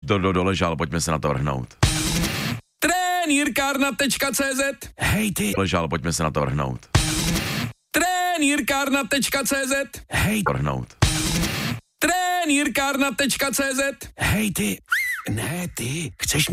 Doležal, pojďme se na to vrhnout. Trenýrkárna.cz. Hej ty. Ležal, pojďme se na to vrhnout. Trenýrkárna.cz. Hej. Vrhnout. Trenýrkárna.cz. Hej ty. Ne ty. Chceš mi.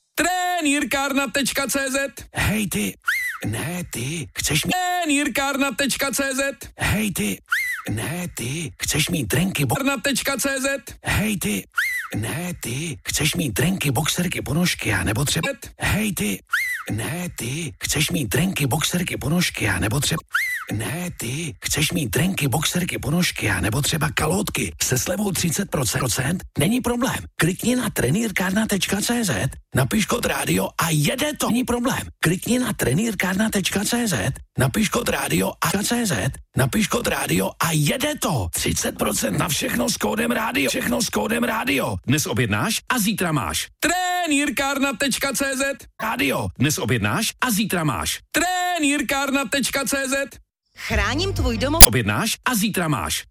Trenýrkárna.cz. Hej ty. Ne ty. Chceš mi. Trenýrkárna.cz. Hej ty. Ne ty. Chceš mít drinky. Trenýrkárna.cz. Hej ty. Ne ty. Chceš mít drinky, boxerky, ponožky a nebo třeba. Hej ty. Ne ty. Chceš mít drinky, boxerky, ponožky a nebo třeba. Ne ty. Chceš mít drinky, boxerky, ponožky a nebo třeba kalotky se slevou 30%? Není problém. Klikni na trenýrkárna.cz, napiš kód rádio a jede to. Není problém. Klikni na trenýrkárna.cz, napiš kód rádio a CZ, napiš kód rádio a jede to. 30% na všechno s kódem rádio. Všechno s kódem rádio. Dnes objednáš a zítra máš. Trenýrkárna.cz. Rádio. Dnes objednáš a zítra máš. Trenýrkárna.cz. Chráním tvůj domov. Objednáš a zítra máš.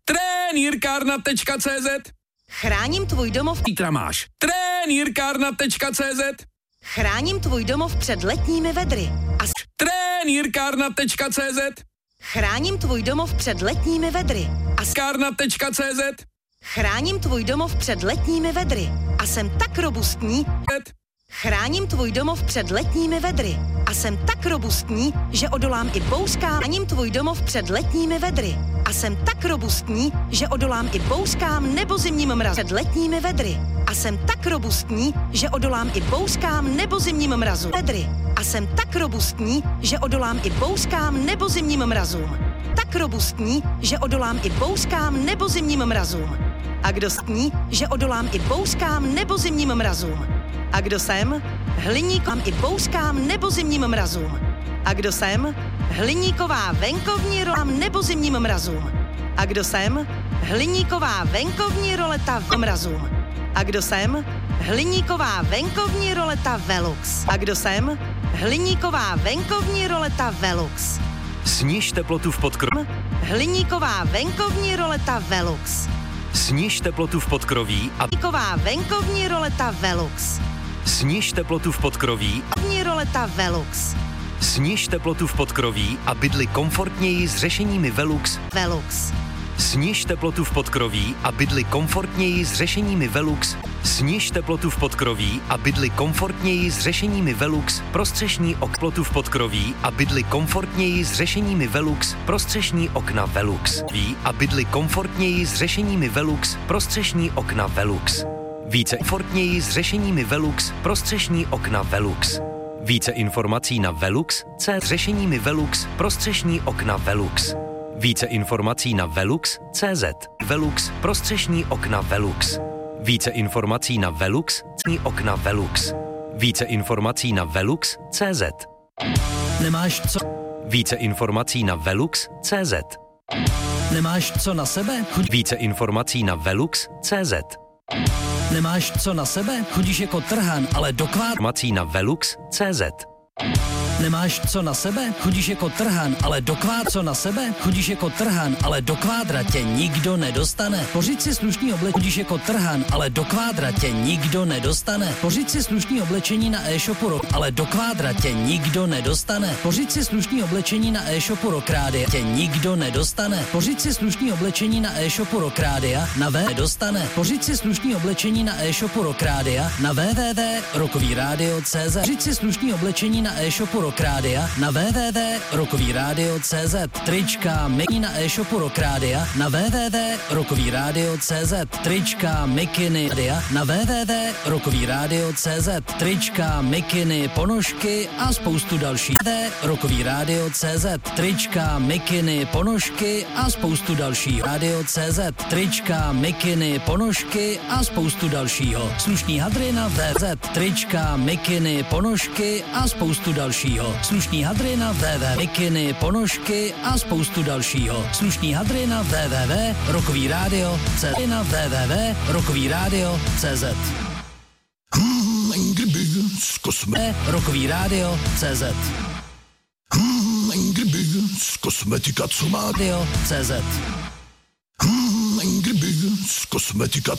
Trenýrkárna.cz. Chráním tvůj domov. Zítra máš. Trenýrkárna.cz. Chráním tvůj domov před letními vedry. A Trenýrkárna.cz. chráním tvůj domov před letními vedry. A Kárna.cz. chráním tvůj domov před letními vedry. A jsem tak robustní. Chráním tvůj domov před letními vedry. A jsem tak robustní, že odolám i bouřkám. Chráním tvůj domov před letními vedry. A jsem tak robustní, že odolám i bouřkám nebo zimním mrazům. Před letními vedry. A jsem tak robustní, že odolám i bouřkám nebo zimním mrazům. Vedry. A jsem tak robustní, že odolám i bouřkám nebo zimním mrazům. Tak robustní, že odolám i bouřkám nebo zimním mrazům. A kdo stní, že odolám i bouřkám nebo zimním mrazům. A kdo jsem? Hliníkám i bouřkám nebo zimním mrazům. A kdo jsem? Hliníková venkovní roleta nebo zimním mrazům. A kdo jsem? Hliníková venkovní roleta v mrazům. A kdo jsem? Hliníková venkovní roleta Velux. A kdo jsem? Hliníková venkovní roleta Velux. Sníž teplotu v podkroví. Hliníková venkovní roleta Velux. Sníž teplotu v podkroví a Hliníková venkovní roleta Velux. sníž teplotu v podkroví. Venkovní roleta Velux. Sníž teplotu v podkroví a bydli komfortněji s řešeními Velux. Velux. Sníž teplotu v podkroví a bydli komfortněji s řešeními Velux. Sníž teplotu v podkroví a bydli komfortněji s řešeními Velux. Prostřešní okna v podkroví a bydli komfortněji s řešeními Velux. Prostřešní okna Velux. Ví a bydli komfortněji s řešeními Velux. Prostřešní okna Velux. Více komfortněji s řešeními Velux. Prostřešní okna Velux. Více informací na Velux. C s řešeními Velux. Prostřešní okna Velux. Více informací na Velux.cz. Velux, prostřešní okna Velux. Více informací na Velux, okna Velux. Více informací na Velux.cz. Nemáš co? Více informací na Velux.cz. Nemáš co na sebe? Více informací na Velux.cz. Nemáš co na sebe? Chodíš jako trhan, ale do Informací na Velux.cz. Nemáš co na sebe? Chodíš jako trhan, ale do co na sebe? Chodíš jako trhan, ale do kvádra tě nikdo nedostane. Pořiď si slušný oblečení. Chodíš jako trhan, ale do kvádra tě nikdo nedostane. Pořiď si slušný oblečení na e-shopu Rock, ale do kvádra tě nikdo nedostane. Pořiď si slušný oblečení na e-shopu Rockrádia, tě nikdo nedostane. Pořiď si slušný oblečení na e-shopu Rockrádia, na nedostane. Pořiď si slušný oblečení na e-shopu Rockrádia, na www.rockovyradio.cz. Pořiď si slušný oblečení na e-shopu Rockrádia, na www.rockovyradio.cz. Trička, mikiny na e-shopu Rockrádia, na www.rockovyradio.cz. Trička, mikiny na www.rockovyradio.cz. Trička, mikiny, ponožky a spoustu dalších. www.rockovyradio.cz. Trička, mikiny, ponožky a spoustu dalšího. Radio.cz. Trička, mikiny, ponožky a spoustu dalšího. Slušný hadry na WZ. Trička, mikiny, ponožky a spoustu dalšího. Slušný hadry na www. Mikiny, ponožky a spoustu dalšího. Slušný hadry na www.rockovyradio.cz. Na www.rockovyradio.cz. Angry Birds, Rockovyradio.cz. Angry Birds, kosmetika, co má Radio.cz. Angry Birds, kosmetika.